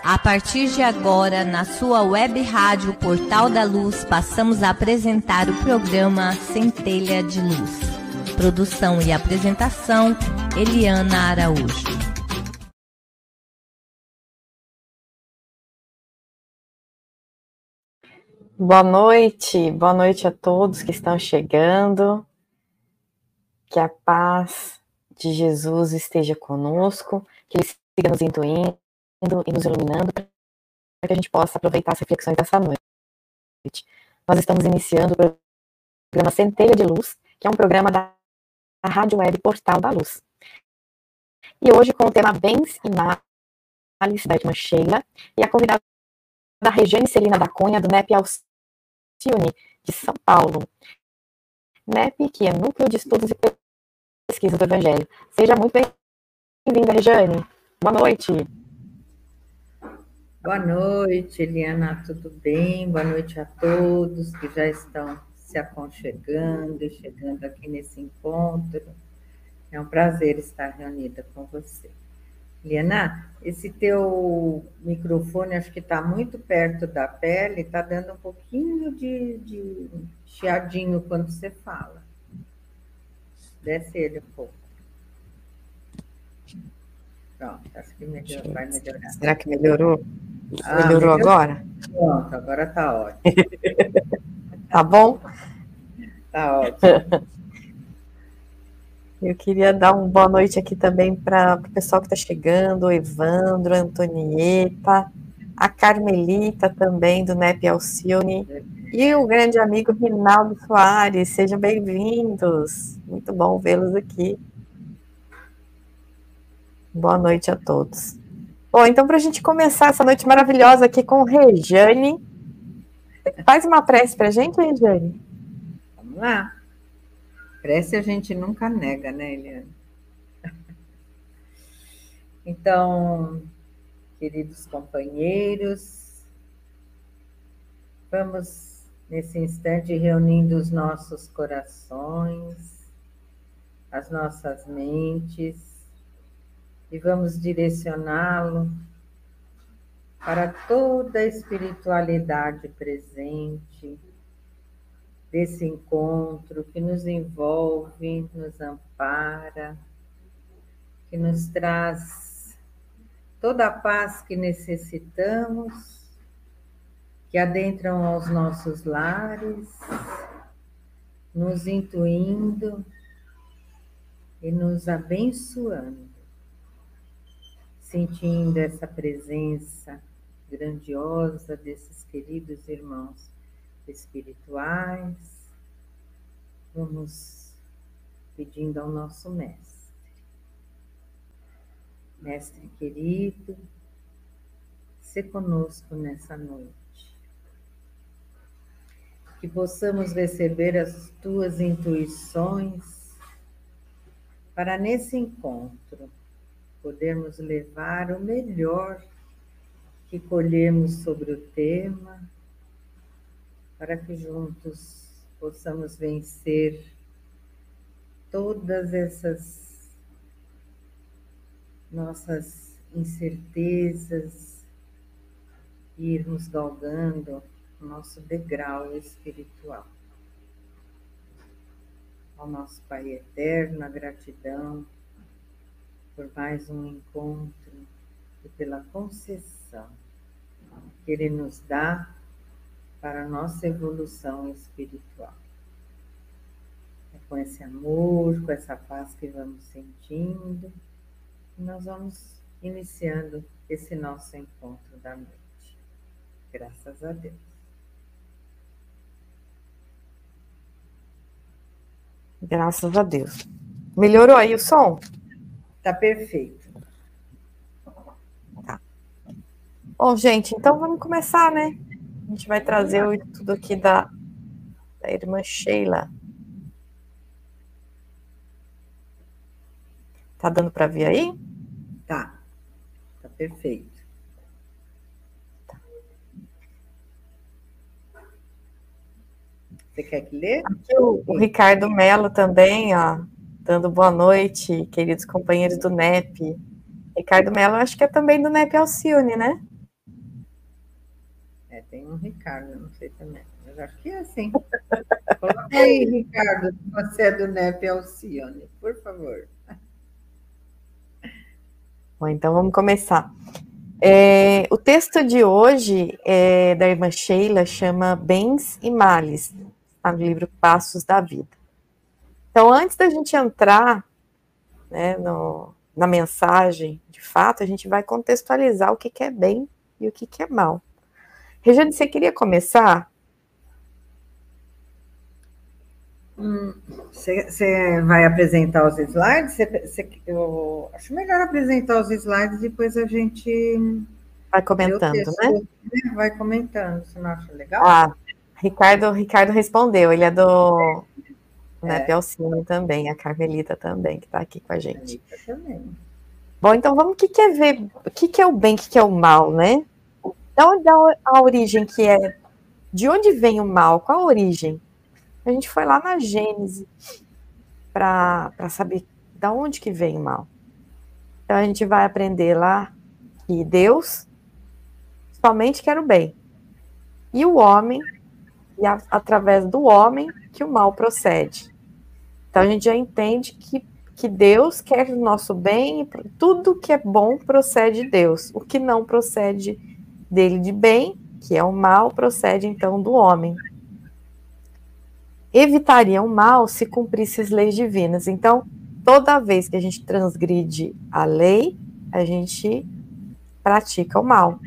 A partir de agora, na sua web rádio Portal da Luz, passamos a apresentar o programa Centelha de Luz. Produção e apresentação, Eliana Araújo. Boa noite a todos que estão chegando. Que a paz de Jesus esteja conosco, que Ele siga nos intuindo e nos iluminando, para que a gente possa aproveitar as reflexões dessa noite. Nós estamos iniciando o programa Centelha de Luz, que é um programa da Rádio Web Portal da Luz. E hoje com o tema Bens e Males, da irmã Sheila, e a convidada da Regiane Celina da Cunha, do NEP Alcione, de São Paulo. NEP, que é Núcleo de Estudos e Pesquisa do Evangelho. Seja muito bem-vinda, Regiane. Boa noite. Boa noite, Eliana, tudo bem? Boa noite a todos que já estão se aconchegando e chegando aqui nesse encontro. É um prazer estar reunida com você. Eliana, esse teu microfone acho que está muito perto da pele, está dando um pouquinho de chiadinho quando você fala. Desce ele um pouco. Pronto, acho que vai melhorar. Será que melhorou? Melhorou agora? Pronto, agora está ótimo. Tá bom? Tá ótimo. Eu queria dar uma boa noite aqui também para o pessoal que está chegando, o Evandro, a Antonieta, a Carmelita também, do NEP Alcione, e o grande amigo Rinaldo Soares. Sejam bem-vindos. Muito bom vê-los aqui. Boa noite a todos. Bom, então, para a gente começar essa noite maravilhosa aqui com Regiane, faz uma prece para a gente, Regiane? Vamos lá. Prece a gente nunca nega, né, Eliane? Então, queridos companheiros, vamos, nesse instante, reunindo os nossos corações, as nossas mentes, e vamos direcioná-lo para toda a espiritualidade presente desse encontro que nos envolve, nos ampara, que nos traz toda a paz que necessitamos, que adentram aos nossos lares, nos intuindo e nos abençoando, sentindo essa presença grandiosa desses queridos irmãos espirituais. Vamos pedindo ao nosso mestre. Mestre querido, se conosco nessa noite. Que possamos receber as tuas intuições para nesse encontro podermos levar o melhor que colhemos sobre o tema, para que juntos possamos vencer todas essas nossas incertezas e irmos galgando o nosso degrau espiritual. Ao nosso Pai Eterno, a gratidão por mais um encontro e pela concessão que Ele nos dá para a nossa evolução espiritual. É com esse amor, com essa paz que vamos sentindo, que nós vamos iniciando esse nosso encontro da noite. Graças a Deus. Graças a Deus. Melhorou aí o som? Tá perfeito. Tá. Bom, gente, então vamos começar, né? A gente vai trazer o estudo aqui da irmã Sheila. Tá dando para ver aí? Tá perfeito. Tá. Você quer que lê? Aqui o Ricardo Melo também, ó, dando boa noite, queridos companheiros do NEP. Ricardo Melo, acho que é também do NEP Alcione, né? tem um Ricardo, não sei também, mas acho que é assim. Coloca aí, Ricardo, você é do NEP Alcione, por favor. Bom, então vamos começar. O texto de hoje é da irmã Sheila, chama Bens e Males, está no livro Passos da Vida. Então, antes da gente entrar, né, na mensagem, de fato, a gente vai contextualizar o que é bem e o que é mal. Regiane, você queria começar? Você vai apresentar os slides? Eu acho melhor apresentar os slides e depois a gente vai comentando, texto, né? Vai comentando, você não acha legal? Ah, Ricardo respondeu, ele é do NEP Alcione também, a Carmelita também, que está aqui com a gente. Carmelita também. Bom, então vamos, o que é ver, o que é o bem, o que é o mal, né? Então, a origem que é, de onde vem o mal, qual a origem? A gente foi lá na Gênese para saber de onde que vem o mal. Então a gente vai aprender lá que Deus somente quer o bem. E o homem, e através do homem que o mal procede. Então a gente já entende que Deus quer o nosso bem, e tudo que é bom procede de Deus. O que não procede dele de bem, que é o mal, procede então do homem. Evitaria o mal se cumprisse as leis divinas. Então, toda vez que a gente transgride a lei, a gente pratica o mal.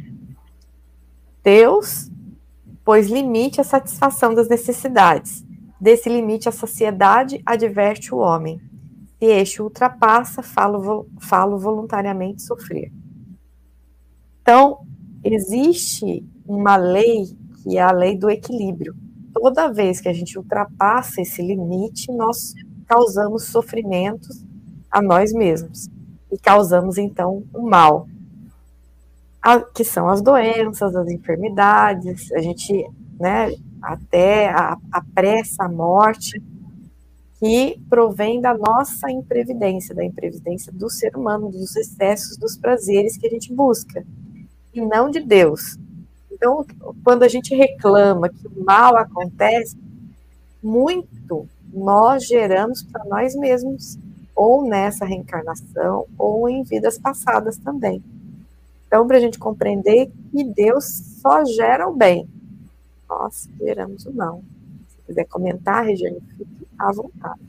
Deus pôs limite à satisfação das necessidades. Desse limite, a sociedade adverte o homem. Se este ultrapassa, falo voluntariamente sofrer. Então, existe uma lei que é a lei do equilíbrio. Toda vez que a gente ultrapassa esse limite, nós causamos sofrimentos a nós mesmos. E causamos, então, o mal. Que são as doenças, as enfermidades, a gente, né, até apressa a morte, que provém da nossa imprevidência, da imprevidência do ser humano, dos excessos, dos prazeres que a gente busca, e não de Deus. Então, quando a gente reclama que o mal acontece, muito nós geramos para nós mesmos, ou nessa reencarnação, ou em vidas passadas também. Então, para a gente compreender que Deus só gera o bem, nós geramos o mal. Se quiser comentar, Regiane, fique à vontade.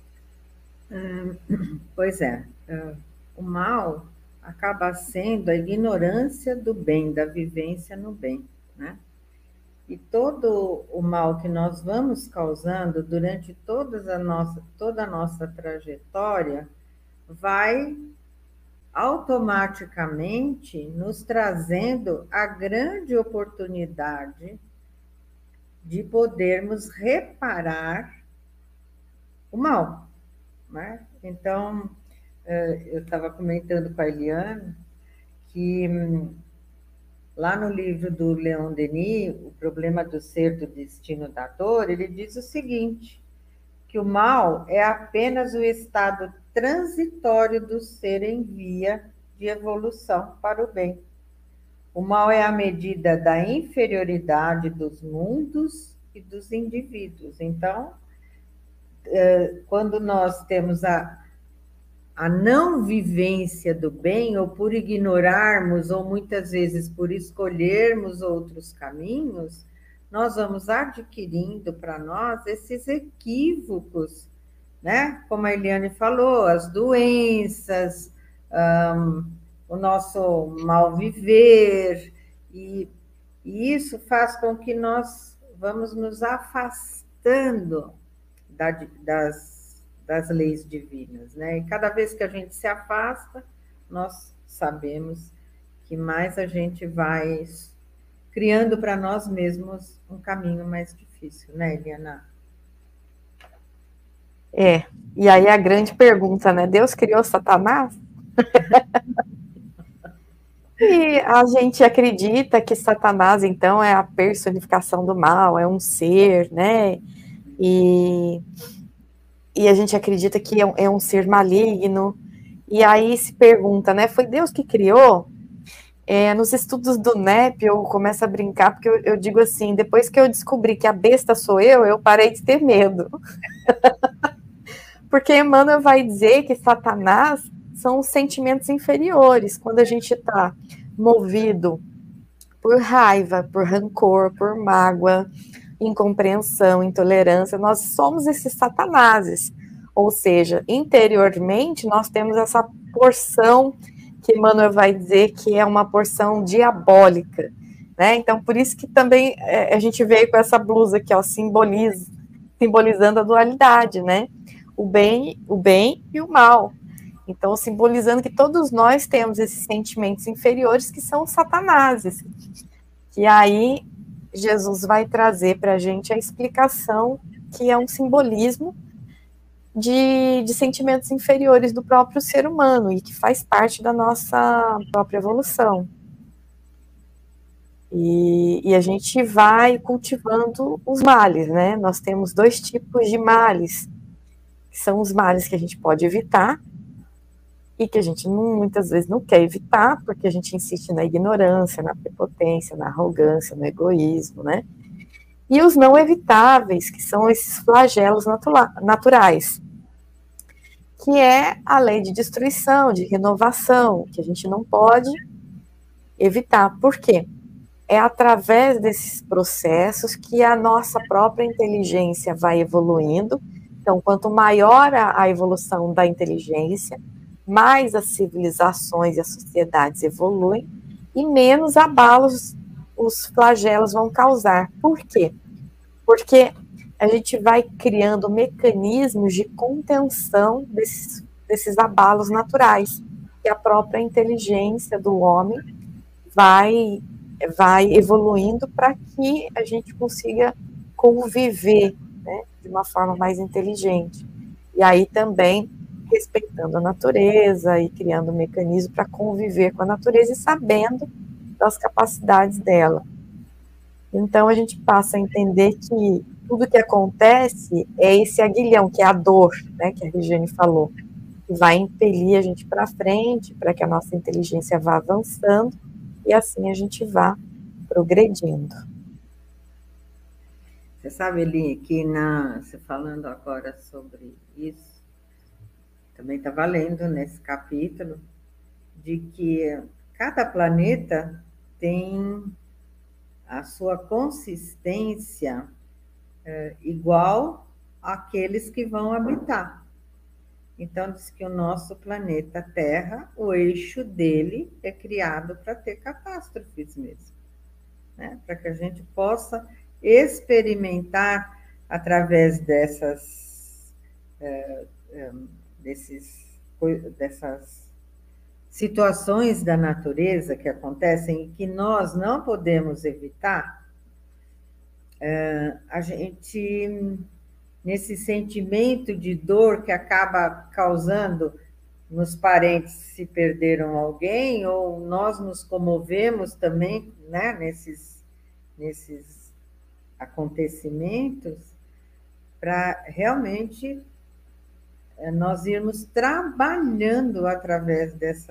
Pois é, o mal acaba sendo a ignorância do bem, da vivência no bem, né? E todo o mal que nós vamos causando durante toda a nossa trajetória vai automaticamente nos trazendo a grande oportunidade de podermos reparar o mal, né? Então, eu estava comentando com a Eliana que lá no livro do Leon Denis, O Problema do Ser, do Destino da Dor, ele diz o seguinte, que o mal é apenas o estado transitório do ser em via de evolução para o bem. O mal é a medida da inferioridade dos mundos e dos indivíduos. Então, quando nós temos a não vivência do bem, ou por ignorarmos, ou muitas vezes por escolhermos outros caminhos, nós vamos adquirindo para nós esses equívocos, né? Como a Eliane falou, as doenças, o nosso mal viver, e isso faz com que nós vamos nos afastando das leis divinas, né? E cada vez que a gente se afasta, nós sabemos que mais a gente vai criando para nós mesmos um caminho mais difícil, né, Eliana? E aí a grande pergunta, né? Deus criou Satanás? E a gente acredita que Satanás, então, é a personificação do mal, é um ser, né? E a gente acredita que é um ser maligno. E aí se pergunta, né? Foi Deus que criou? Nos estudos do NEP, eu começo a brincar, porque eu digo assim, depois que eu descobri que a besta sou eu parei de ter medo. Porque Emmanuel vai dizer que Satanás são os sentimentos inferiores, quando a gente está movido por raiva, por rancor, por mágoa, incompreensão, intolerância, nós somos esses satanases. Ou seja, interiormente nós temos essa porção que Emmanuel vai dizer que é uma porção diabólica, né? Então, por isso que também a gente veio com essa blusa aqui, ó, simbolizando a dualidade, né? O bem e o mal. Então, simbolizando que todos nós temos esses sentimentos inferiores que são satanases. E aí, Jesus vai trazer para a gente a explicação que é um simbolismo de sentimentos inferiores do próprio ser humano e que faz parte da nossa própria evolução. E a gente vai cultivando os males, né? Nós temos 2 tipos de males, que são os males que a gente pode evitar e que a gente muitas vezes não quer evitar, porque a gente insiste na ignorância, na prepotência, na arrogância, no egoísmo, né? E os não evitáveis, que são esses flagelos naturais, que é a lei de destruição, de renovação, que a gente não pode evitar. Por quê? É através desses processos que a nossa própria inteligência vai evoluindo. Então, quanto maior a evolução da inteligência, mais as civilizações e as sociedades evoluem e menos abalos os flagelos vão causar. Por quê? Porque a gente vai criando mecanismos de contenção desses abalos naturais, que a própria inteligência do homem vai evoluindo para que a gente consiga conviver, né, de uma forma mais inteligente. E aí também respeitando a natureza e criando um mecanismo para conviver com a natureza e sabendo das capacidades dela. Então a gente passa a entender que tudo que acontece é esse aguilhão, que é a dor, né, que a Regiane falou, que vai impelir a gente para frente, para que a nossa inteligência vá avançando, e assim a gente vá progredindo. Você sabe, Eli, que você falando agora sobre isso, também estava lendo nesse capítulo, de que cada planeta tem a sua consistência igual àqueles que vão habitar. Então, diz que o nosso planeta Terra, o eixo dele é criado para ter catástrofes mesmo, né? Para que a gente possa experimentar através dessas situações da natureza que acontecem e que nós não podemos evitar, a gente, nesse sentimento de dor que acaba causando nos parentes se perderam alguém, ou nós nos comovemos também, né, nesses acontecimentos, para realmente nós irmos trabalhando através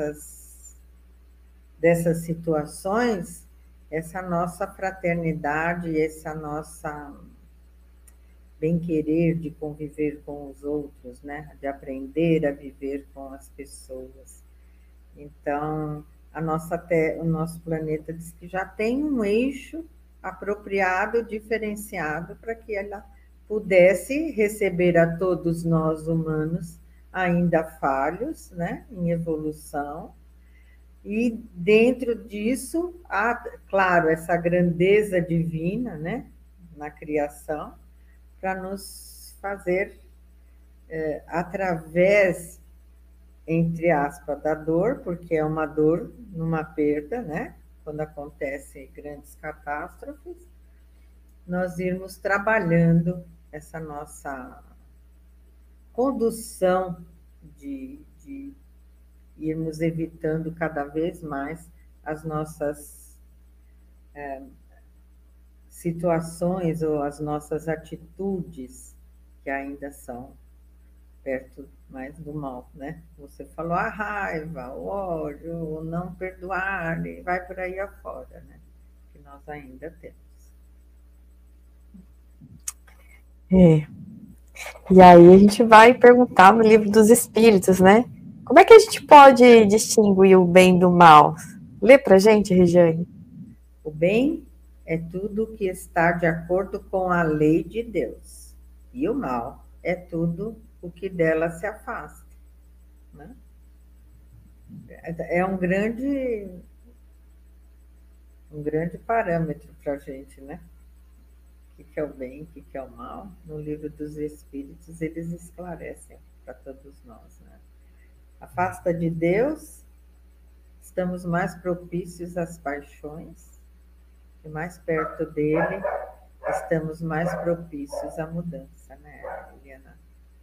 dessas situações, essa nossa fraternidade, essa nossa bem-querer de conviver com os outros, né? De aprender a viver com as pessoas. Então, o nosso planeta diz que já tem um eixo apropriado, diferenciado, para que ela pudesse receber a todos nós humanos, ainda falhos, né, em evolução, e dentro disso, há, claro, essa grandeza divina, né, na criação, para nos fazer, através, entre aspas, da dor, porque é uma dor numa perda, né, quando acontecem grandes catástrofes, nós irmos trabalhando essa nossa condução de irmos evitando cada vez mais as nossas situações ou as nossas atitudes que ainda são perto mais do mal, né? Você falou a raiva, o ódio, o não perdoar, e vai por aí afora, né? Que nós ainda temos. É. E aí a gente vai perguntar no Livro dos Espíritos, né? Como é que a gente pode distinguir o bem do mal? Lê pra gente, Regiane. O bem é tudo que está de acordo com a lei de Deus. E o mal é tudo o que dela se afasta, né? É um grande parâmetro para a gente, né? O que é o bem, o que é o mal. No Livro dos Espíritos, eles esclarecem para todos nós, né? Afasta de Deus, estamos mais propícios às paixões, e mais perto dele, estamos mais propícios à mudança, né, Eliana?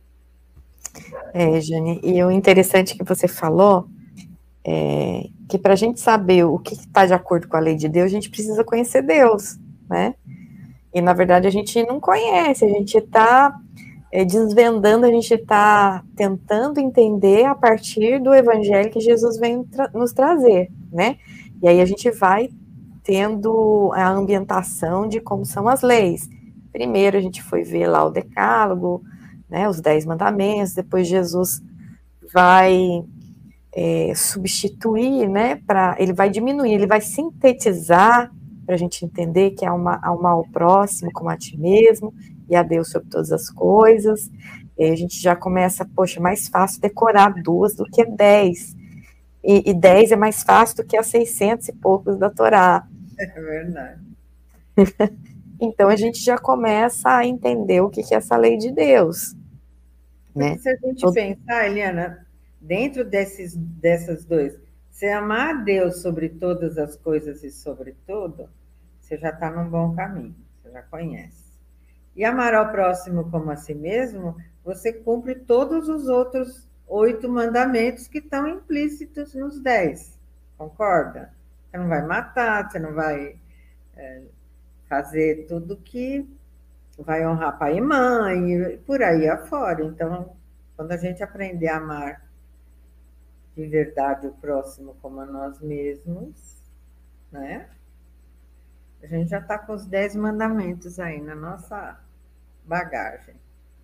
Jane, e o interessante que você falou é que para a gente saber o que está de acordo com a lei de Deus, a gente precisa conhecer Deus, né? E, na verdade, a gente não conhece, a gente está desvendando, a gente está tentando entender a partir do evangelho que Jesus vem nos trazer, né? E aí a gente vai tendo a ambientação de como são as leis. Primeiro a gente foi ver lá o decálogo, né, os 10 mandamentos, depois Jesus vai substituir, né, ele vai diminuir, ele vai sintetizar para a gente entender que há um mal ao próximo como a ti mesmo, e a Deus sobre todas as coisas. E a gente já começa, poxa, é mais fácil decorar 2 do que 10, e 10 é mais fácil do que as 600 e poucos da Torá. É verdade. Então a gente já começa a entender o que é essa lei de Deus, né? Se a gente pensar, Eliana, dentro dessas dois, você amar a Deus sobre todas as coisas e sobre tudo, você já está num bom caminho, você já conhece. E amar ao próximo como a si mesmo, você cumpre todos os outros 8 mandamentos que estão implícitos nos 10, concorda? Você não vai matar, você não vai fazer tudo que vai honrar pai e mãe, e por aí afora. Então, quando a gente aprender a amar de verdade o próximo como a nós mesmos, né? A gente já está com os 10 mandamentos aí na nossa bagagem.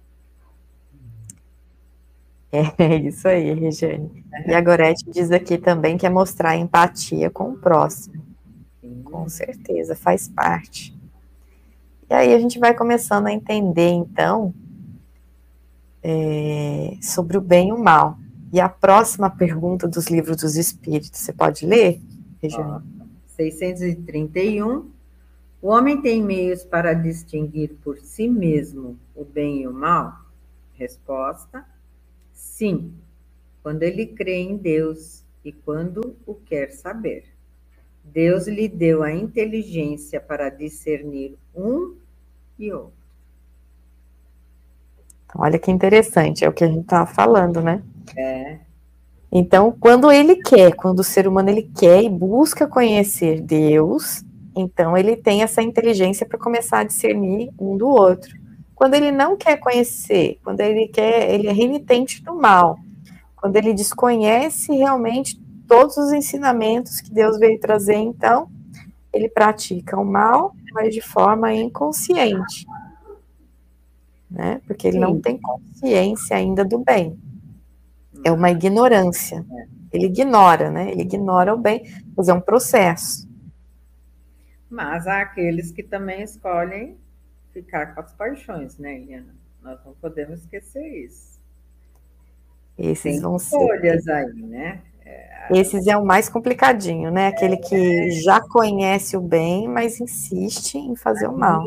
É isso aí, Regiane. E a Gorete diz aqui também que é mostrar empatia com o próximo. Sim. Com certeza, faz parte. E aí a gente vai começando a entender, então, sobre o bem e o mal. E a próxima pergunta dos Livros dos Espíritos, você pode ler, Regiane? 631. O homem tem meios para distinguir por si mesmo o bem e o mal? Resposta: sim, quando ele crê em Deus e quando o quer saber. Deus lhe deu a inteligência para discernir um e outro. Olha que interessante, é o que a gente estava falando, né? É. Então, quando ele quer, quando o ser humano ele quer e busca conhecer Deus, então ele tem essa inteligência para começar a discernir um do outro. Quando ele não quer conhecer, quando ele é renitente do mal, quando ele desconhece realmente todos os ensinamentos que Deus veio trazer, então ele pratica o mal, mas de forma inconsciente, né? Porque ele não tem consciência ainda do bem. É uma ignorância. Ele ignora, né? Ele ignora o bem, mas é um processo. Mas há aqueles que também escolhem ficar com as paixões, né, Eliana? Nós não podemos esquecer isso. Esses tem vão escolhas ser... aí, né? Esses é o mais complicadinho, né? Aquele que já conhece o bem, mas insiste em fazer o mal.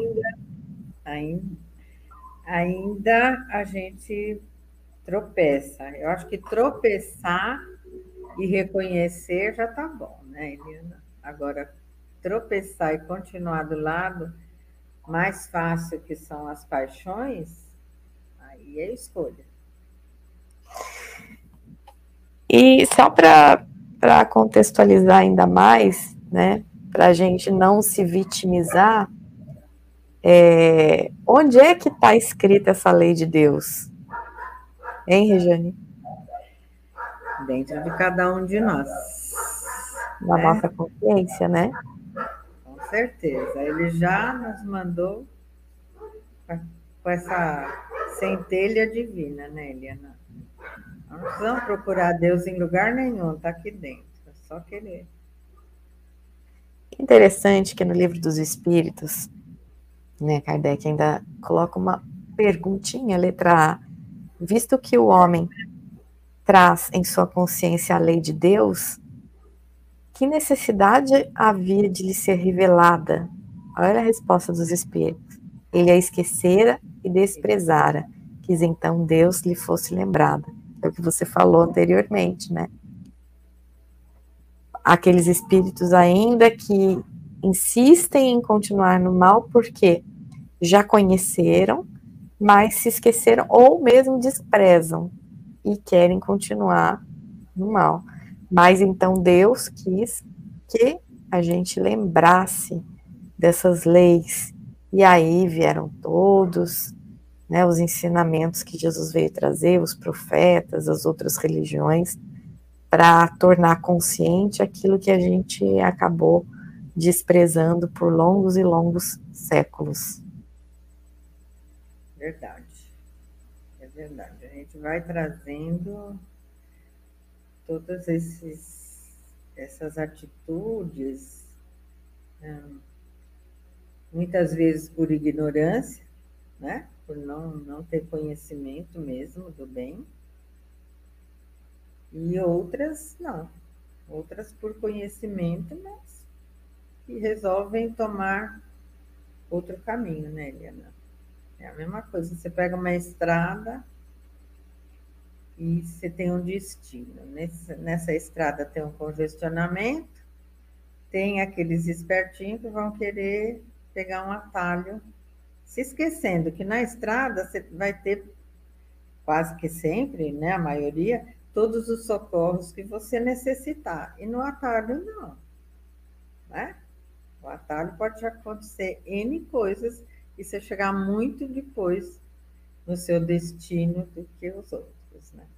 Ainda a gente tropeça. Eu acho que tropeçar e reconhecer já tá bom, né, Eliana? Agora, tropeçar e continuar do lado, mais fácil que são as paixões, aí é escolha. E só para contextualizar ainda mais, né, para a gente não se vitimizar, onde é que está escrita essa lei de Deus? Hein, Regiane? Dentro de cada um de nós. Da nossa consciência, né? Com certeza. Ele já nos mandou com essa centelha divina, né, Eliana? Não precisamos procurar Deus em lugar nenhum, está aqui dentro. É só querer. Interessante que no Livro dos Espíritos, né, Kardec ainda coloca uma perguntinha, letra A. Visto que o homem traz em sua consciência a lei de Deus, que necessidade havia de lhe ser revelada? Olha a resposta dos Espíritos. Ele a esquecera e desprezara, quis então Deus lhe fosse lembrada. É o que você falou anteriormente, né? Aqueles espíritos ainda que insistem em continuar no mal porque já conheceram, mas se esqueceram ou mesmo desprezam e querem continuar no mal. Mas então Deus quis que a gente lembrasse dessas leis, e aí vieram todos, né, os ensinamentos que Jesus veio trazer, os profetas, as outras religiões, para tornar consciente aquilo que a gente acabou desprezando por longos e longos séculos. Verdade. É verdade. A gente vai trazendo todas essas atitudes, muitas vezes por ignorância, né? Por não ter conhecimento mesmo do bem, e outras não. Outras por conhecimento, mas que resolvem tomar outro caminho, né, Eliana? É a mesma coisa, você pega uma estrada e você tem um destino. Nessa estrada tem um congestionamento, tem aqueles espertinhos que vão querer pegar um atalho, se esquecendo que na estrada você vai ter, quase que sempre, né, a maioria, todos os socorros que você necessitar. E no atalho, não. Né? O atalho pode acontecer N coisas e você chegar muito depois no seu destino do que os outros, né?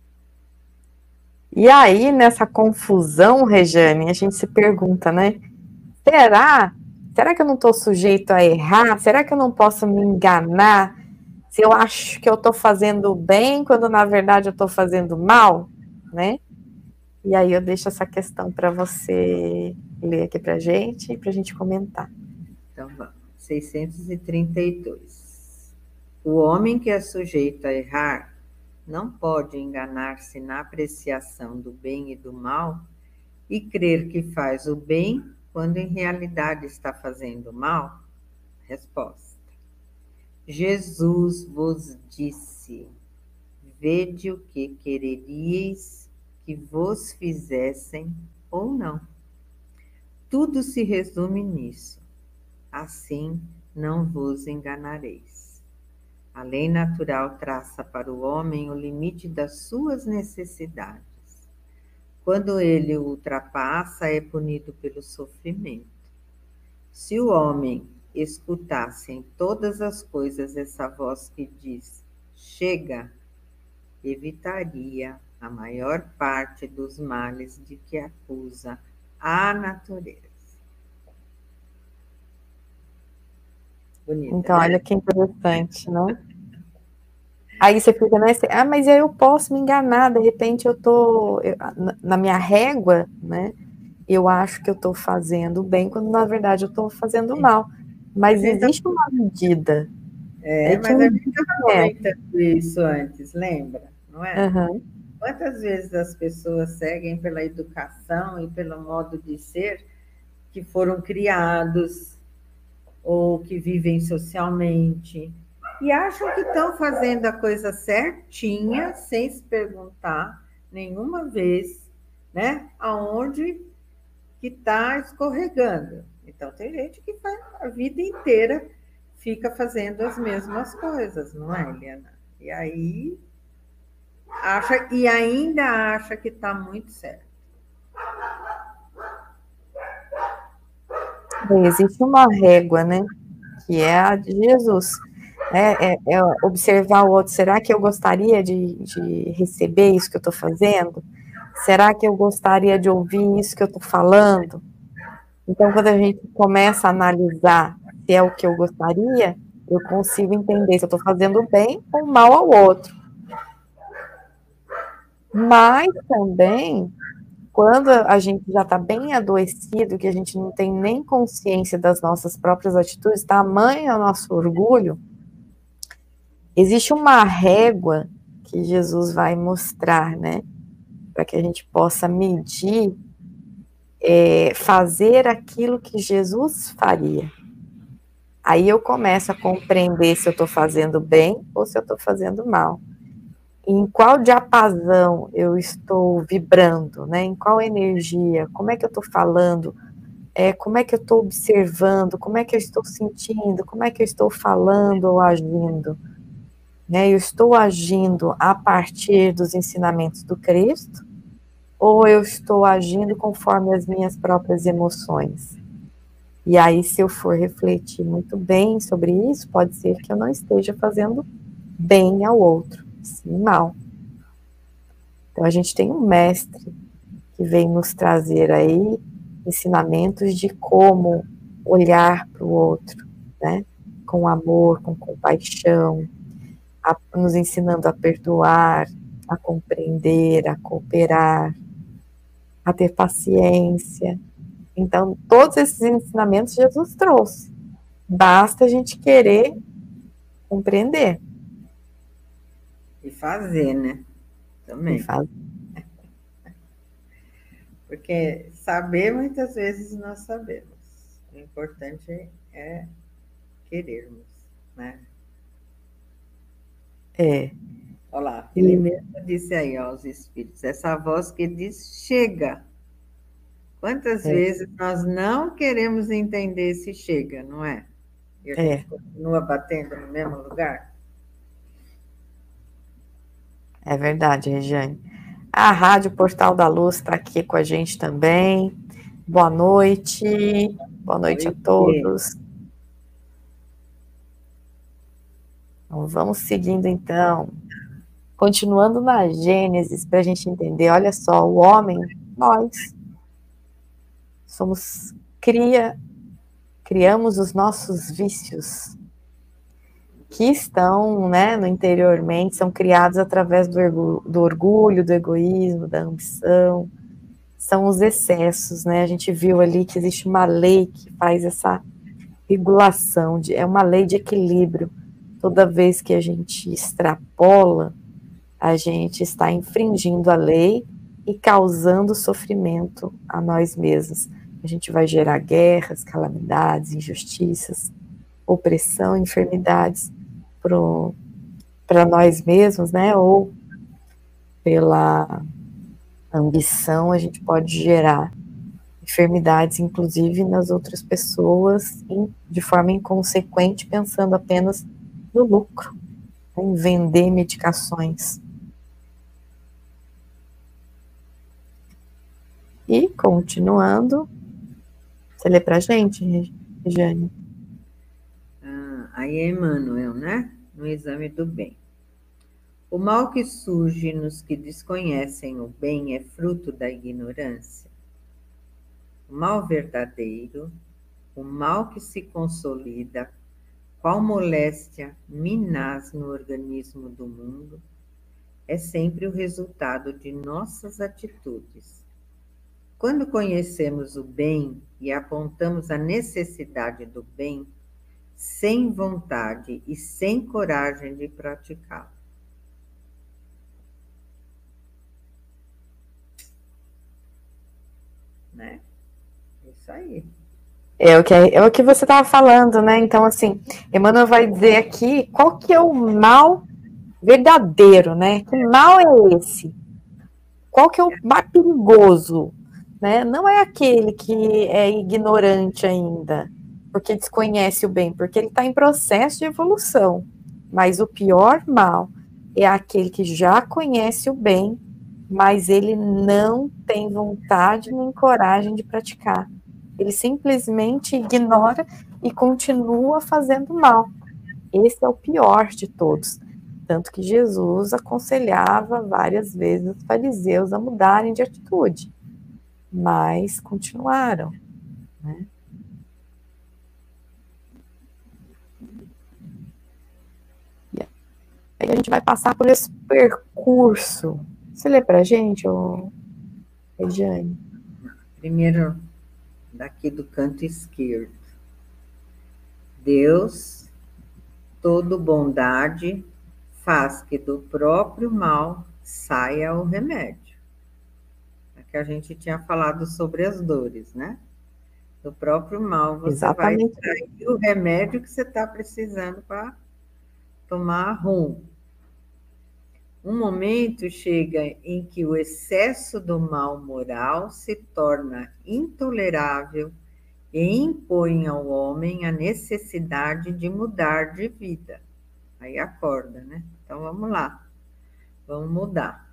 E aí, nessa confusão, Rejane, a gente se pergunta, né? Será que eu não estou sujeito a errar? Será que eu não posso me enganar se eu acho que eu estou fazendo bem quando na verdade eu estou fazendo mal, né? E aí eu deixo essa questão para você ler aqui para a gente comentar. Então vamos, 632. O homem que é sujeito a errar não pode enganar-se na apreciação do bem e do mal e crer que faz o bem quando em realidade está fazendo mal? Resposta. Jesus vos disse: vede o que quereríeis que vos fizessem ou não. Tudo se resume nisso. Assim não vos enganareis. A lei natural traça para o homem o limite das suas necessidades. Quando ele o ultrapassa, é punido pelo sofrimento. Se o homem escutasse em todas as coisas essa voz que diz: chega, evitaria a maior parte dos males de que acusa a natureza. Bonita, então, né? olha que interessante, né? Aí você fica nesse, mas eu posso me enganar, de repente na minha régua, né? Eu acho que eu estou fazendo bem, quando na verdade eu estou fazendo mal. Mas existe uma medida. Mas a gente estava comentando isso antes, lembra? Não é? Uhum. Quantas vezes as pessoas seguem pela educação e pelo modo de ser que foram criados ou que vivem socialmente e acham que estão fazendo a coisa certinha sem se perguntar nenhuma vez, né, aonde que está escorregando. Então tem gente que faz a vida inteira fica fazendo as mesmas coisas, não é, Eliana? E aí ainda acha que está muito certo. Existe uma régua, né? Que é a de Jesus. É observar o outro. Será que eu gostaria de receber isso que eu estou fazendo? Será que eu gostaria de ouvir isso que eu estou falando? Então, quando a gente começa a analisar se é o que eu gostaria, eu consigo entender se eu estou fazendo bem ou mal ao outro. Mas também, quando a gente já está bem adoecido, que a gente não tem nem consciência das nossas próprias atitudes, tamanho é o nosso orgulho, existe uma régua que Jesus vai mostrar, né? Para que a gente possa medir, fazer aquilo que Jesus faria. Aí eu começo a compreender se eu estou fazendo bem ou se eu estou fazendo mal. Em qual diapasão eu estou vibrando, né? Em qual energia, como é que eu estou falando, como é que eu estou observando, como é que eu estou sentindo, como é que eu estou falando ou agindo. Né? Eu estou agindo a partir dos ensinamentos do Cristo ou eu estou agindo conforme as minhas próprias emoções? E aí, se eu for refletir muito bem sobre isso, pode ser que eu não esteja fazendo bem ao outro, sim mal. Então, a gente tem um mestre que vem nos trazer aí ensinamentos de como olhar para o outro, né? Com amor, com compaixão, nos ensinando a perdoar, a compreender, a cooperar, a ter paciência. Então, todos esses ensinamentos Jesus trouxe. Basta a gente querer compreender. E fazer, né? Também. E fazer. Porque saber, muitas vezes nós sabemos. O importante é querermos, né? Olha lá, ele mesmo disse aí aos espíritos, essa voz que diz, chega. Quantas vezes nós não queremos entender se chega, não é? E a gente continua batendo no mesmo lugar? É verdade, Regiane. A Rádio Portal da Luz está aqui com a gente também. Boa noite. Boa noite a todos. Então, vamos seguindo, então. Continuando na Gênesis, para a gente entender, olha só, o homem, nós, criamos os nossos vícios, que estão, né, no interiormente, são criados através do orgulho, do egoísmo, da ambição, são os excessos, né, a gente viu ali que existe uma lei que faz essa regulação, é uma lei de equilíbrio, toda vez que a gente extrapola, a gente está infringindo a lei e causando sofrimento a nós mesmos. A gente vai gerar guerras, calamidades, injustiças, opressão, enfermidades para nós mesmos, né? Ou pela ambição, a gente pode gerar enfermidades, inclusive nas outras pessoas, de forma inconsequente, pensando apenas no lucro, em vender medicações. E, continuando, você lê para a gente, Regiane? Aí é Emmanuel, né? No Exame do Bem. O mal que surge nos que desconhecem o bem é fruto da ignorância. O mal verdadeiro, o mal que se consolida, qual moléstia minaz no organismo do mundo, é sempre o resultado de nossas atitudes. Quando conhecemos o bem e apontamos a necessidade do bem, sem vontade e sem coragem de praticá-lo. Né? Isso aí. É o que você estava falando, né? Então, assim, Emmanuel vai dizer aqui qual que é o mal verdadeiro, né? Que mal é esse? Qual que é o mais perigoso? Né? Não é aquele que é ignorante ainda, porque desconhece o bem, porque ele está em processo de evolução. Mas o pior mal é aquele que já conhece o bem, mas ele não tem vontade nem coragem de praticar. Ele simplesmente ignora e continua fazendo mal. esse é o pior de todos. Tanto que Jesus aconselhava várias vezes os fariseus a mudarem de atitude, mas continuaram, né? E aí a gente vai passar por esse percurso. Você lê para a gente, Regiane? Primeiro, daqui do canto esquerdo. Deus, todo bondade, faz que do próprio mal saia o remédio. Aqui a gente tinha falado sobre as dores, né? Do próprio mal você Exatamente. vai extrair o remédio que você está precisando para tomar rumo. Um momento chega em que o excesso do mal moral se torna intolerável e impõe ao homem a necessidade de mudar de vida. Aí acorda, né? Então vamos lá, vamos mudar.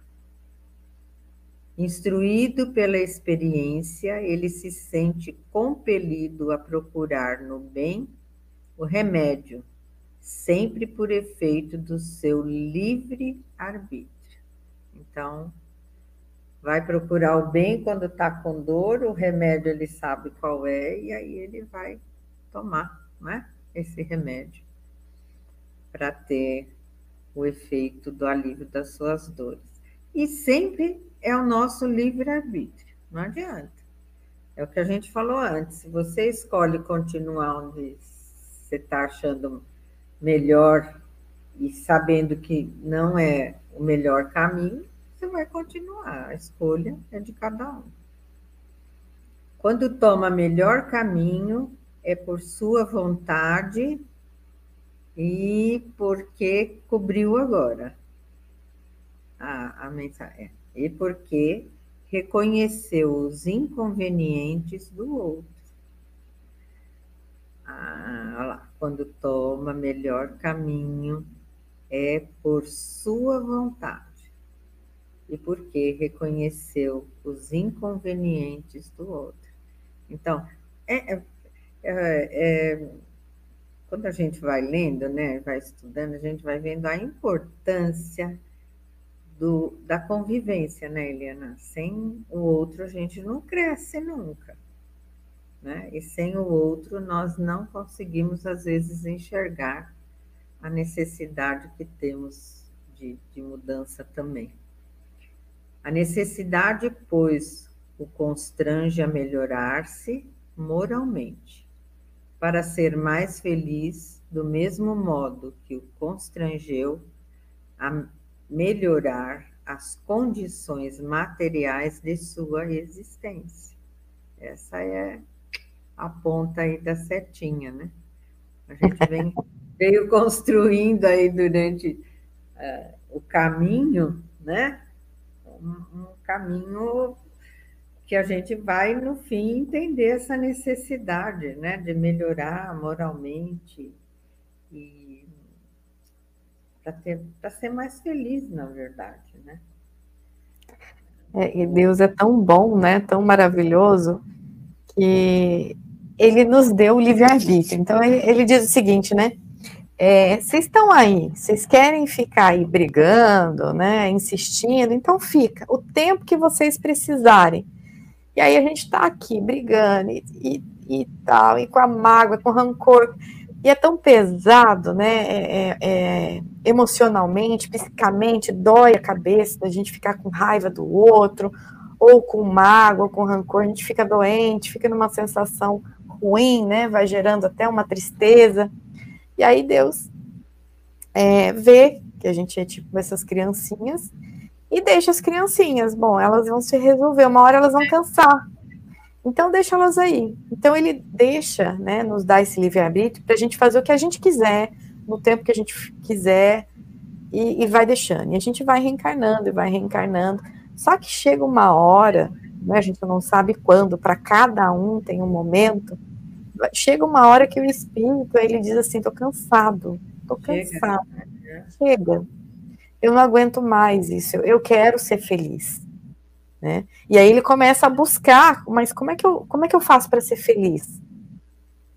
Instruído pela experiência, ele se sente compelido a procurar no bem o remédio, sempre por efeito do seu livre arbítrio. Então, vai procurar o bem quando está com dor, o remédio ele sabe qual é, e aí ele vai tomar, né, esse remédio para ter o efeito do alívio das suas dores. E sempre é o nosso livre-arbítrio, não adianta. É o que a gente falou antes, se você escolhe continuar onde você está achando melhor e sabendo que não é o melhor caminho, você vai continuar, a escolha é de cada um. Quando toma melhor caminho, é por sua vontade e porque cobriu agora a mensagem. E porque reconheceu os inconvenientes do outro. Olha lá, quando toma melhor caminho, é por sua vontade e porque reconheceu os inconvenientes do outro. Então, quando a gente vai lendo, né, vai estudando, a gente vai vendo a importância da convivência, né, Eliana? Sem o outro a gente não cresce nunca, né? E sem o outro nós não conseguimos, às vezes, enxergar a necessidade que temos de mudança também. A necessidade, pois, o constrange a melhorar-se moralmente, para ser mais feliz, do mesmo modo que o constrangeu a melhorar as condições materiais de sua existência. Essa é a ponta aí da setinha, né? A gente veio construindo aí durante o caminho, né? Um caminho que a gente vai, no fim, entender essa necessidade, né? De melhorar moralmente e para ser mais feliz, na verdade, né? E Deus é tão bom, né? Tão maravilhoso, que ele nos deu o livre-arbítrio. Então, ele diz o seguinte, né? Vocês estão aí, vocês querem ficar aí brigando, né? Insistindo, então fica. O tempo que vocês precisarem. E aí a gente está aqui brigando e tal, e com a mágoa, com o rancor. E é tão pesado, né? Emocionalmente, psicamente, dói a cabeça da gente ficar com raiva do outro, ou com mágoa, ou com rancor, a gente fica doente, fica numa sensação ruim, né? Vai gerando até uma tristeza. E aí Deus vê que a gente é tipo essas criancinhas e deixa as criancinhas. Bom, elas vão se resolver, uma hora elas vão cansar. Então, deixa elas aí. Então, ele deixa, né, nos dar esse livre-arbítrio para a gente fazer o que a gente quiser, no tempo que a gente quiser, e vai deixando. E a gente vai reencarnando, e vai reencarnando. Só que chega uma hora, né, a gente não sabe quando, para cada um tem um momento, chega uma hora que o espírito, ele diz assim, tô cansado. Chega. Eu não aguento mais isso, eu quero ser feliz. Né? E aí ele começa a buscar, mas como é que eu faço para ser feliz?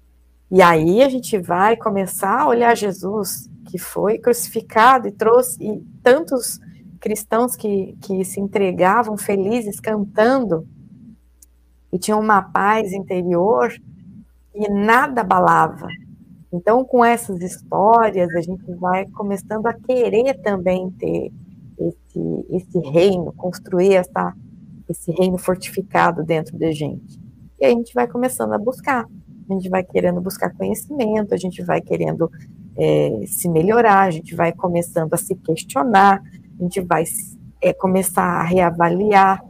E aí a gente vai começar a olhar Jesus, que foi crucificado e trouxe, e tantos cristãos que se entregavam felizes cantando e tinham uma paz interior e nada abalava. Então, com essas histórias, a gente vai começando a querer também ter esse reino, construir esse reino fortificado dentro da gente. E aí a gente vai começando a buscar. A gente vai querendo buscar conhecimento, a gente vai querendo se melhorar, a gente vai começando a se questionar, a gente vai começar a reavaliar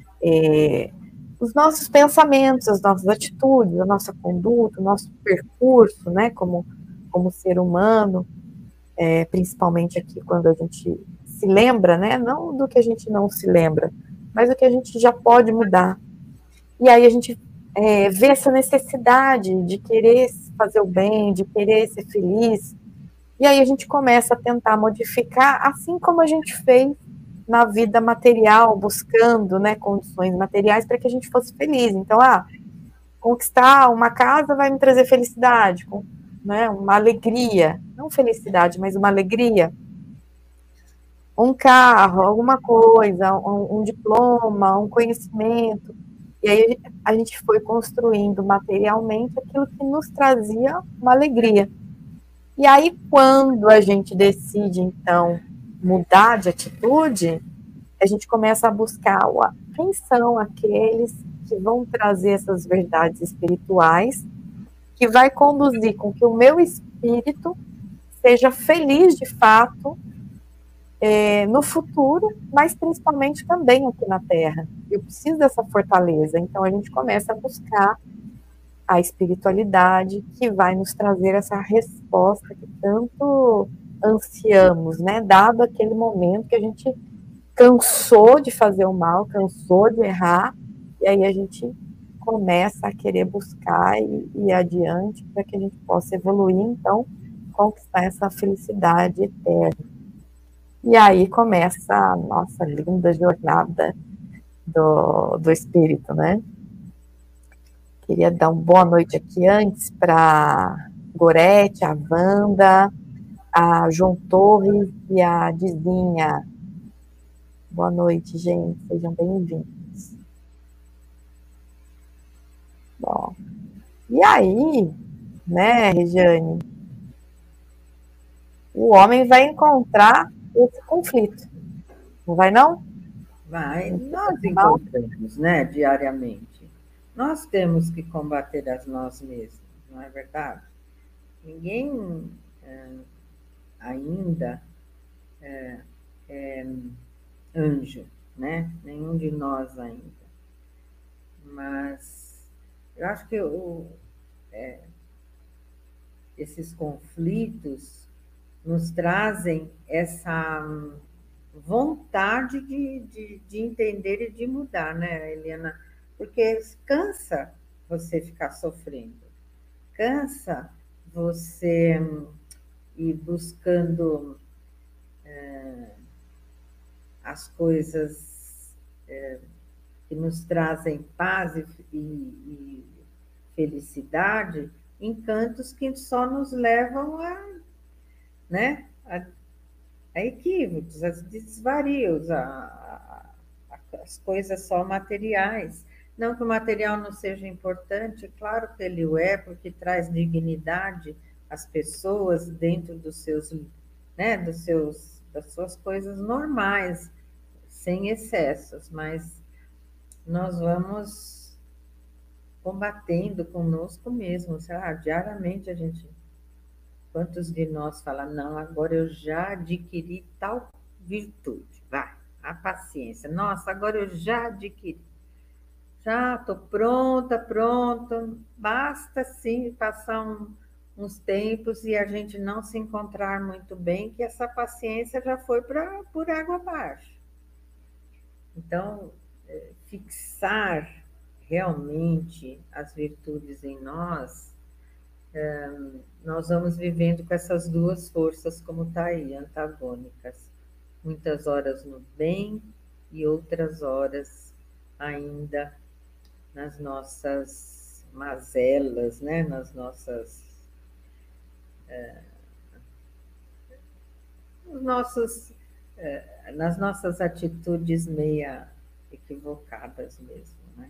os nossos pensamentos, as nossas atitudes, a nossa conduta, o nosso percurso, né, como ser humano, principalmente aqui quando a gente se lembra, né, não do que a gente não se lembra, mas do que a gente já pode mudar. E aí a gente vê essa necessidade de querer fazer o bem, de querer ser feliz, e aí a gente começa a tentar modificar, assim como a gente fez na vida material, buscando, né, condições materiais para que a gente fosse feliz. Então, conquistar uma casa vai me trazer felicidade, né, uma alegria, não felicidade, mas uma alegria. Um carro, alguma coisa, um diploma, um conhecimento. E aí a gente foi construindo materialmente aquilo que nos trazia uma alegria. E aí, quando a gente decide, então, mudar de atitude, a gente começa a buscar quem são aqueles que vão trazer essas verdades espirituais, que vai conduzir com que o meu espírito seja feliz de fato no futuro, mas principalmente também aqui na Terra. Eu preciso dessa fortaleza. Então a gente começa a buscar a espiritualidade que vai nos trazer essa resposta que tanto ansiamos, né? Dado aquele momento que a gente cansou de fazer o mal, cansou de errar, e aí a gente começa a querer buscar e ir adiante para que a gente possa evoluir, então, conquistar essa felicidade eterna. E aí começa a nossa linda jornada do espírito, né? Queria dar uma boa noite aqui antes para Gorete, a Wanda, a João Torres e a Dizinha. Boa noite, gente. Sejam bem-vindos. Bom, e aí, né, Regiane? O homem vai encontrar esse conflito. Não vai, não? Vai, nós encontramos, né, diariamente. Nós temos que combater as nós mesmos, não é verdade? Ninguém ainda é anjo, né? Nenhum de nós ainda. Mas eu acho que esses conflitos nos trazem essa vontade de entender e de mudar, né, Eliana? Porque cansa você ficar sofrendo, cansa você ir buscando as coisas que nos trazem paz e felicidade em cantos que só nos levam né, a equívocos, a desvarios, as coisas só materiais. Não que o material não seja importante, claro que ele o é, porque traz dignidade às pessoas dentro dos seus, né, das suas coisas normais, sem excessos, mas nós vamos combatendo conosco mesmo, diariamente a gente. Quantos de nós falam, não, agora eu já adquiri tal virtude, vai, a paciência. Nossa, agora eu já adquiri. Já estou pronta, pronta. Basta, sim, passar uns tempos e a gente não se encontrar muito bem, que essa paciência já foi por água abaixo. Então, fixar realmente as virtudes em nós, nós vamos vivendo com essas duas forças, como está aí, antagônicas. Muitas horas no bem e outras horas ainda nas nossas mazelas, né? Nas nossas nas nossas atitudes meia equivocadas mesmo, né?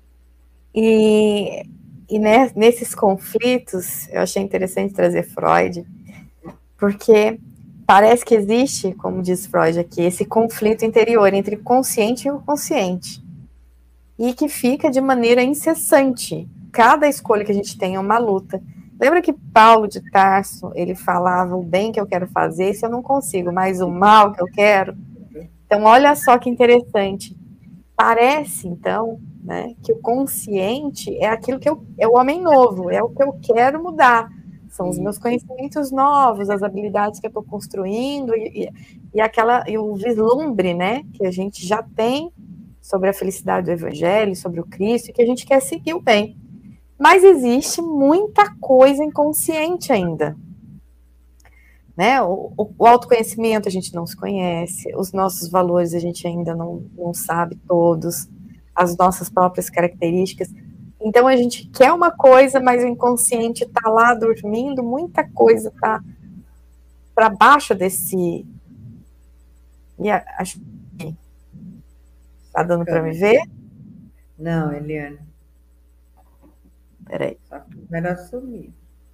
E nesses conflitos, eu achei interessante trazer Freud, porque parece que existe, como diz Freud aqui, esse conflito interior entre o consciente e o inconsciente, e que fica de maneira incessante. Cada escolha que a gente tem é uma luta. Lembra que Paulo de Tarso, ele falava o bem que eu quero fazer, se eu não consigo, mas o mal que eu quero? Então, olha só que interessante. Parece, então, né, que o consciente é aquilo que é o homem novo, é o que eu quero mudar. São os meus conhecimentos novos, as habilidades que eu estou construindo e o vislumbre, né, que a gente já tem sobre a felicidade do Evangelho, sobre o Cristo, e que a gente quer seguir o bem. Mas existe muita coisa inconsciente ainda. Né? O autoconhecimento a gente não se conhece, os nossos valores a gente ainda não sabe todos, as nossas próprias características. Então a gente quer uma coisa, mas o inconsciente está lá dormindo, muita coisa está para baixo desse. E acho que está dando para me ver? Não, Eliane. Peraí. Só que era sumir.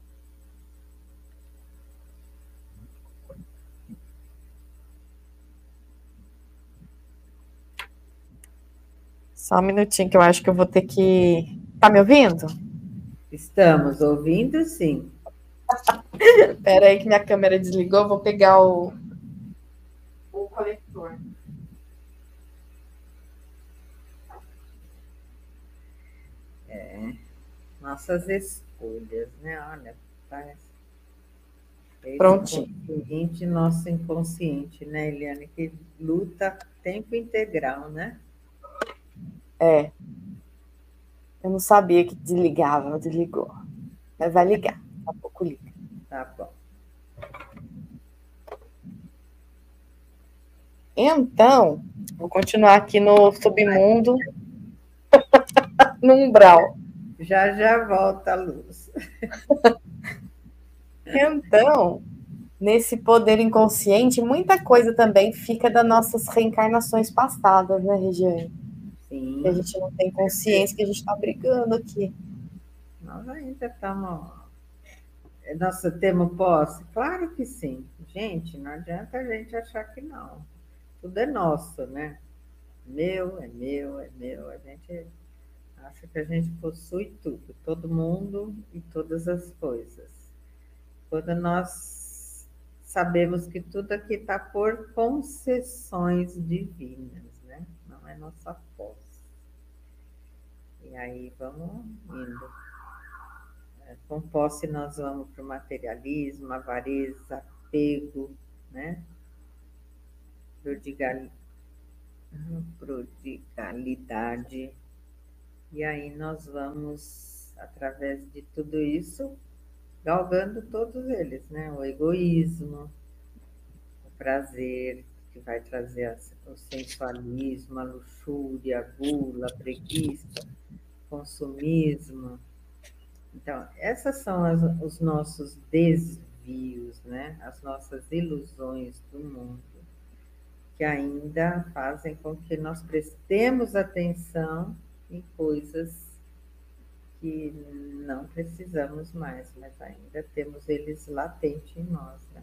Só um minutinho que eu acho que eu vou ter que... Tá me ouvindo? Estamos ouvindo, sim. Peraí que minha câmera desligou, vou pegar o conector. Nossas escolhas, né? Olha, parece. Prontinho. Nosso inconsciente, né, Eliane? Que luta tempo integral, né? É. Eu não sabia que desligava, desligou. Mas vai ligar, daqui a pouco liga. Tá bom. Então, vou continuar aqui no submundo, no umbral. Já volta a luz. Então, nesse poder inconsciente, muita coisa também fica das nossas reencarnações passadas, né, Regiane? Sim. Que a gente não tem consciência, que a gente está brigando aqui. Nós ainda estamos... Nosso tema posse? Claro que sim. Gente, não adianta a gente achar que não. Tudo é nosso, né? Meu, é meu, é meu. A gente acha que a gente possui tudo, todo mundo e todas as coisas. Quando nós sabemos que tudo aqui está por concessões divinas, né? Não é nossa posse. E aí vamos indo. Com posse nós vamos para o materialismo, avareza, apego, né? Prodigalidade. E aí nós vamos, através de tudo isso, galgando todos eles, né? O egoísmo, o prazer, que vai trazer o sensualismo, a luxúria, a gula, a preguiça, o consumismo. Então, essas são os nossos desvios, né? As nossas ilusões do mundo, que ainda fazem com que nós prestemos atenção em coisas que não precisamos mais, mas ainda temos eles latentes em nós, né?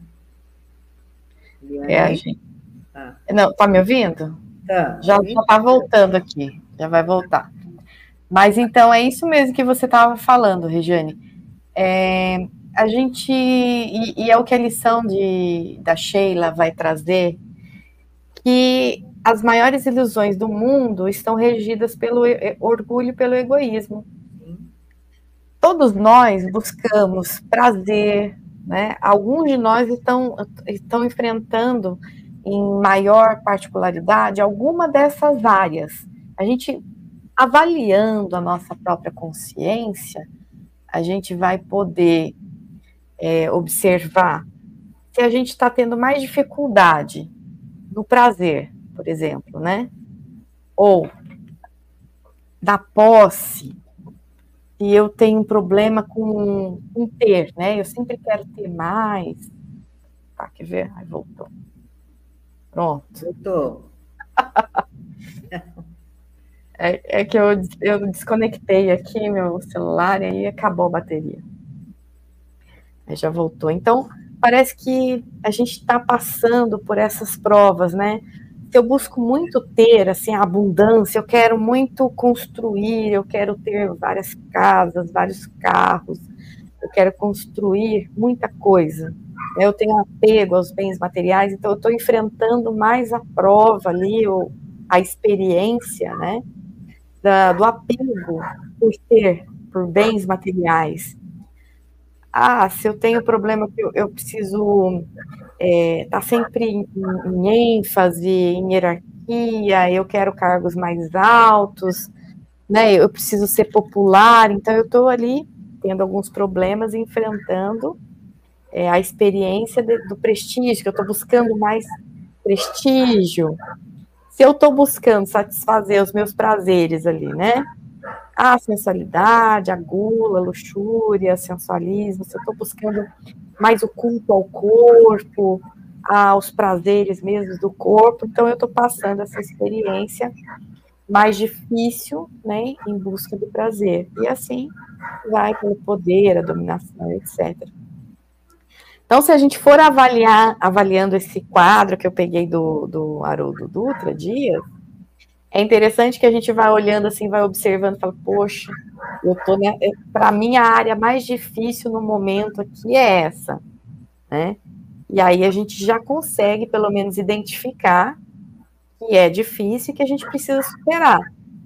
Gente. Não, tá me ouvindo? Tá. Já tá voltando aqui, já vai voltar. Mas então é isso mesmo que você estava falando, Regiane. A gente, e é o que a lição da Sheila vai trazer, que as maiores ilusões do mundo estão regidas pelo orgulho e pelo egoísmo. Todos nós buscamos prazer, né? Alguns de nós estão enfrentando em maior particularidade alguma dessas áreas. A gente, avaliando a nossa própria consciência, a gente vai poder observar se a gente está tendo mais dificuldade no prazer, por exemplo, né? Ou da posse, se eu tenho um problema com ter, né? Eu sempre quero ter mais. Tá, quer ver? Aí voltou. Pronto. Voltou. É que eu desconectei aqui meu celular e aí acabou a bateria. Aí já voltou. Então, parece que a gente está passando por essas provas, né? Se eu busco muito ter, assim, a abundância, eu quero muito construir, eu quero ter várias casas, vários carros, eu quero construir muita coisa. Eu tenho apego aos bens materiais, então eu estou enfrentando mais a prova ali, a experiência, né? Do apego por ter, por bens materiais. Se eu tenho problema que eu preciso estar sempre em ênfase, em hierarquia, eu quero cargos mais altos, né? Eu preciso ser popular, então eu estou ali tendo alguns problemas, enfrentando a experiência do prestígio, que eu estou buscando mais prestígio. Se eu estou buscando satisfazer os meus prazeres ali, né? A sensualidade, a gula, a luxúria, sensualismo, se eu estou buscando mais o culto ao corpo, aos prazeres mesmo do corpo, então eu estou passando essa experiência mais difícil, né, em busca do prazer. E assim vai pelo poder, a dominação, etc. Então, se a gente for avaliando esse quadro que eu peguei do Haroldo Dutra Dias, é interessante que a gente vai olhando assim, vai observando, fala, poxa, eu tô, né, para mim a área mais difícil no momento aqui é essa, né? E aí a gente já consegue pelo menos identificar que é difícil e que a gente precisa superar.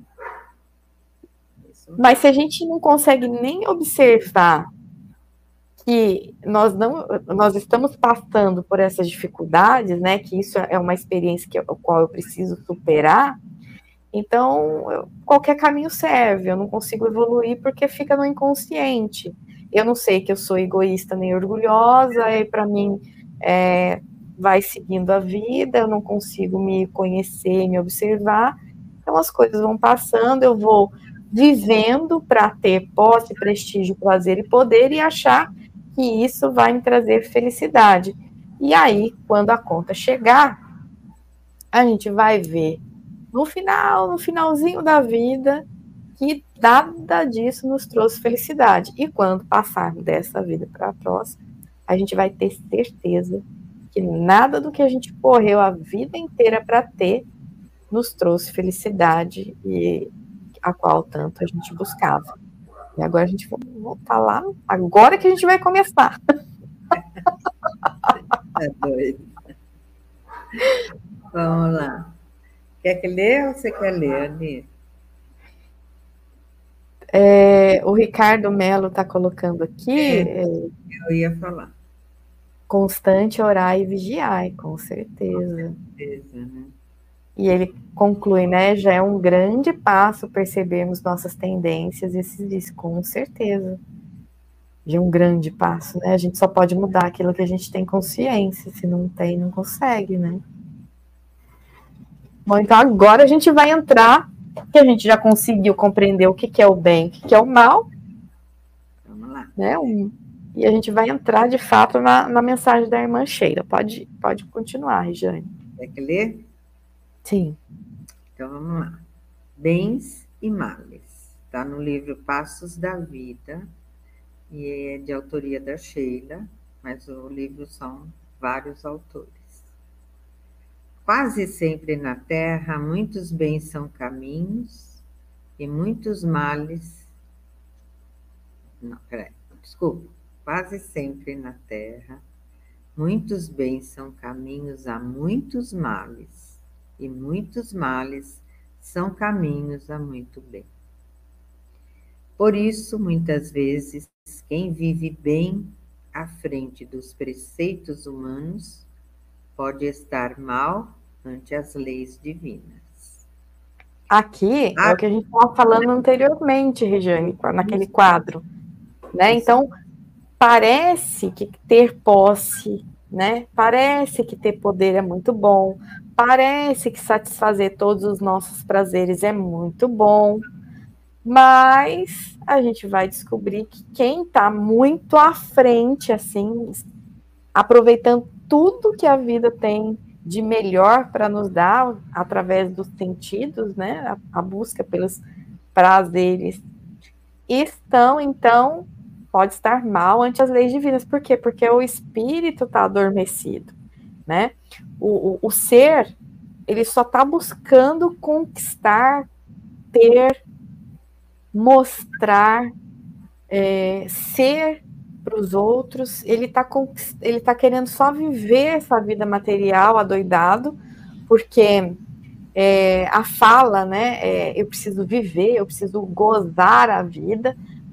Mas se a gente não consegue nem observar que nós estamos passando por essas dificuldades, né? Que isso é uma experiência a qual eu preciso superar. Então, qualquer caminho serve, eu não consigo evoluir porque fica no inconsciente. Eu não sei que eu sou egoísta nem orgulhosa, e para mim vai seguindo a vida, eu não consigo me conhecer, me observar. Então, as coisas vão passando, eu vou vivendo para ter posse, prestígio, prazer e poder e achar que isso vai me trazer felicidade. E aí, quando a conta chegar, a gente vai ver no finalzinho da vida, que nada disso nos trouxe felicidade. E quando passarmos dessa vida para a próxima, a gente vai ter certeza que nada do que a gente correu a vida inteira para ter nos trouxe felicidade e a qual tanto a gente buscava. E agora a gente vai voltar lá, agora que a gente vai começar. É doido. Vamos lá. Quer que lê ou você quer ler, Ani? O Ricardo Melo está colocando aqui. Eu ia falar. Constante orar e vigiar, com certeza. Com certeza, né? E ele conclui, né? Já é um grande passo percebermos nossas tendências, e se diz, com certeza. Já é um grande passo, né? A gente só pode mudar aquilo que a gente tem consciência, se não tem, não consegue, né? Bom, então agora a gente vai entrar, que a gente já conseguiu compreender o que é o bem, o que é o mal. Vamos lá. Né? E a gente vai entrar, de fato, na mensagem da irmã Sheila. Pode continuar, Regiane. Quer que ler? Sim. Então, vamos lá. Bens e males. Está no livro Passos da Vida, e é de autoria da Sheila, mas o livro são vários autores. Quase sempre na Terra, muitos bens são caminhos e muitos males... Não, peraí, desculpa. Quase sempre na Terra, muitos bens são caminhos a muitos males, e muitos males são caminhos a muito bem. Por isso, muitas vezes, quem vive bem à frente dos preceitos humanos pode estar mal ante as leis divinas. Aqui é o que a gente estava falando anteriormente, Regiane, naquele quadro. Né? Então, parece que ter posse, né? Parece que ter poder é muito bom, parece que satisfazer todos os nossos prazeres é muito bom, Mas a gente vai descobrir que quem está muito à frente, assim, aproveitando tudo que a vida tem de melhor para nos dar através dos sentidos, né? A busca pelos prazeres, estão, então, pode estar mal ante as leis divinas. Por quê? Porque o espírito está adormecido, né? O ser, ele só está buscando conquistar, ter, mostrar, ser para os outros. Ele tá querendo só viver essa vida material adoidado, porque a fala, né? Eu preciso viver, eu preciso gozar a vida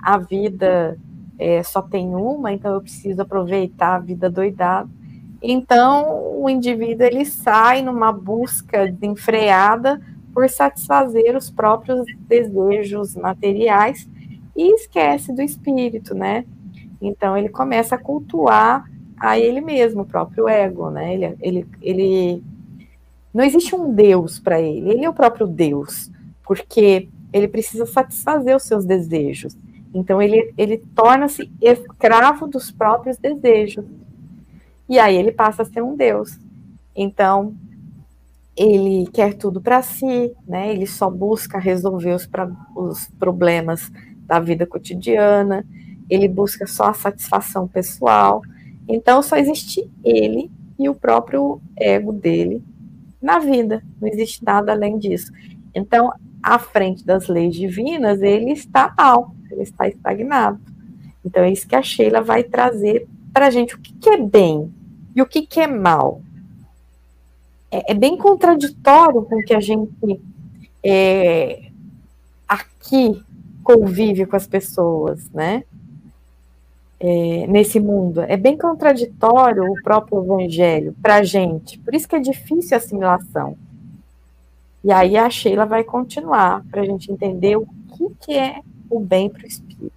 só tem uma, então eu preciso aproveitar a vida doidada. Então o indivíduo ele sai numa busca desenfreada por satisfazer os próprios desejos materiais e esquece do espírito, né? Então ele começa a cultuar a ele mesmo, o próprio ego, né? Ele não existe um Deus para ele, ele é o próprio Deus, porque ele precisa satisfazer os seus desejos. Então ele torna-se escravo dos próprios desejos. E aí ele passa a ser um Deus. Então ele quer tudo para si, né? Ele só busca resolver os problemas da vida cotidiana, ele busca só a satisfação pessoal. Então só existe ele e o próprio ego dele na vida, não existe nada além disso. Então, à frente das leis divinas, ele está mal, ele está estagnado. Então, é isso que a Sheila vai trazer para a gente, o que é bem e o que é mal. É bem contraditório com o que a gente aqui convive com as pessoas, né? Nesse mundo. É bem contraditório o próprio evangelho para a gente, por isso que é difícil a assimilação. E aí a Sheila vai continuar para a gente entender o que é o bem para o espírito.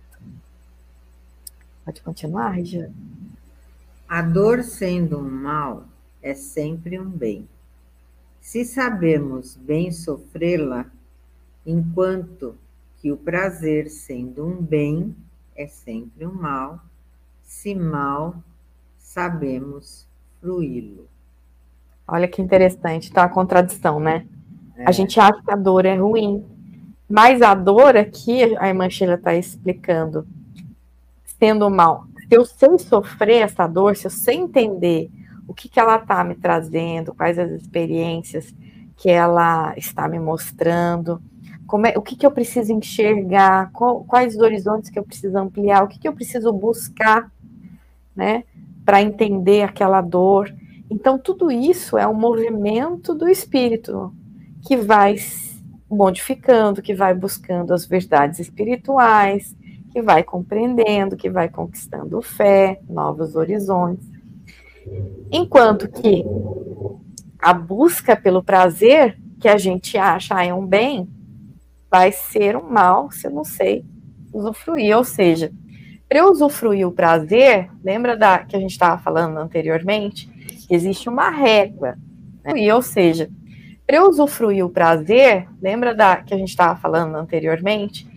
Pode continuar, Regiane? A dor sendo um mal é sempre um bem. Se sabemos bem sofrê-la, enquanto que o prazer sendo um bem é sempre um mal, se mal sabemos fruí-lo. Olha que interessante, tá a contradição, né? A gente acha que a dor é ruim, mas a dor aqui, a irmã Sheila está explicando, sendo mal, se eu sei sofrer essa dor, se eu sei entender o que ela está me trazendo, quais as experiências que ela está me mostrando, o que eu preciso enxergar, quais os horizontes que eu preciso ampliar, o que eu preciso buscar, né, para entender aquela dor. Então, tudo isso é um movimento do espírito que vai modificando, que vai buscando as verdades espirituais, que vai compreendendo, que vai conquistando fé, novos horizontes. Enquanto que a busca pelo prazer, que a gente acha é um bem, vai ser um mal se eu não sei usufruir. Ou seja, para eu usufruir o prazer, lembra que a gente estava falando anteriormente? Existe uma régua, né? Ou seja, para eu usufruir o prazer, lembra que a gente estava falando anteriormente?